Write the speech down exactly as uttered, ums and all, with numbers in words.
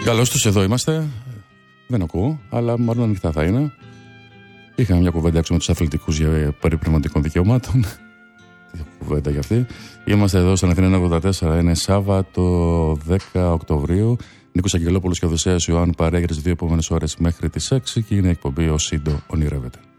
Καλώς τους, εδώ είμαστε. Δεν ακούω, αλλά μάλλον ανοιχτά θα είναι. Είχαμε μια κουβέντα έξω με τους αθλητικούς για περί πνευματικών δικαιωμάτων. Τι κουβέντα για αυτή. Είμαστε εδώ στον Αθήνα ογδόντα τέσσερα. Είναι Σάββατο δέκα Οκτωβρίου. Νίκος Αγγελόπουλος και Οδυσσέας Ιωάννου παρέγεται τις δύο επόμενες ώρες μέχρι τις έξι και είναι εκπομπή «Ο Σύντο ονειρεύεται».